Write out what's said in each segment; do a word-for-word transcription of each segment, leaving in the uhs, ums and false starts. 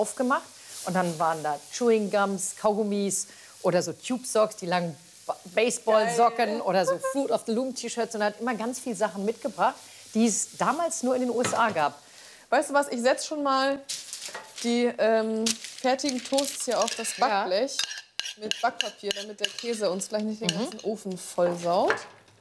aufgemacht und dann waren da Chewing Gums, Kaugummis oder so Tube Socks, die langen Baseballsocken oder so Fruit of the Loom T-Shirts und er hat immer ganz viele Sachen mitgebracht, die es damals nur in den U S A gab. Weißt du was, ich setze schon mal die ähm, fertigen Toasts hier auf das Backblech ja. mit Backpapier, damit der Käse uns gleich nicht den ganzen mhm. Ofen vollsaut.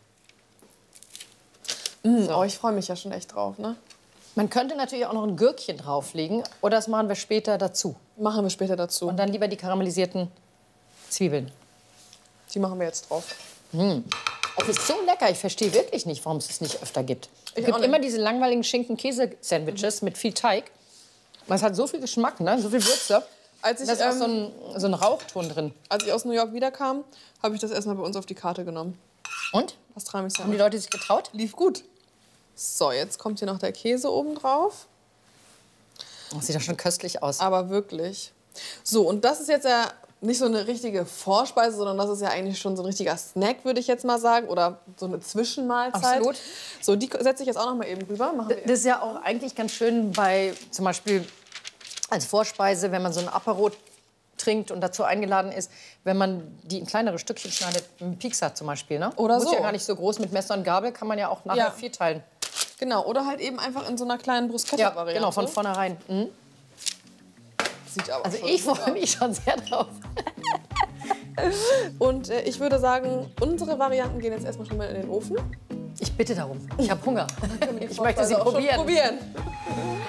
Mm, so. Oh, ich freue mich ja schon echt drauf, ne? Man könnte natürlich auch noch ein Gürkchen drauflegen oder das machen wir später dazu. Machen wir später dazu. Und dann lieber die karamellisierten Zwiebeln. Die machen wir jetzt drauf. Mm. Es ist so lecker, ich verstehe wirklich nicht, warum es es nicht öfter gibt. Es gibt immer diese langweiligen Schinken-Käse-Sandwiches mhm. mit viel Teig. Es hat so viel Geschmack, ne? So viel Würze. Als ich, da ist auch ähm, so ein, so ein Rauchton drin. Als ich aus New York wiederkam, habe ich das erstmal bei uns auf die Karte genommen. Und? Pastrami-Sandwich. Haben die Leute sich getraut? Lief gut. So, jetzt kommt hier noch der Käse oben drauf. Das sieht doch schon köstlich aus. Aber wirklich. So, und das ist jetzt ja nicht so eine richtige Vorspeise, sondern das ist ja eigentlich schon so ein richtiger Snack, würde ich jetzt mal sagen. Oder so eine Zwischenmahlzeit. Absolut. So, die setze ich jetzt auch noch mal eben rüber. Machen wir das ist ja auch eigentlich ganz schön bei, zum Beispiel als Vorspeise, wenn man so ein Apero trinkt und dazu eingeladen ist, wenn man die in kleinere Stückchen schneidet, mit Piekser zum Beispiel. Ne? Oder Muss so. ja gar nicht so groß, mit Messer und Gabel kann man ja auch nachher Ja. viel teilen. Genau, oder halt eben einfach in so einer kleinen Bruschetta-Variante. Ja, genau, von vornherein. Mhm. Sieht aber also schon ich gut freue aus. mich schon sehr drauf. Und äh, ich würde sagen, unsere Varianten gehen jetzt erstmal schon mal in den Ofen. Ich bitte darum. Ich habe Hunger. Ich Ich möchte sie probieren. probieren. probieren.